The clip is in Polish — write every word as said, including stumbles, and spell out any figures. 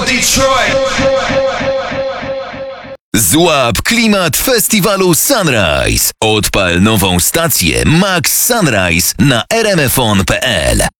Detroit. Złap klimat festiwalu Sunrise. Odpal nową stację Max Sunrise na r m f on kropka p l.